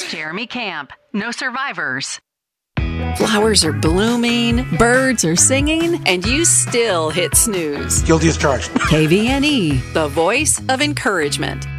Jeremy Camp, no survivors. Flowers are blooming, birds are singing, and you still hit snooze. Guilty as charged. KVNE, the voice of encouragement.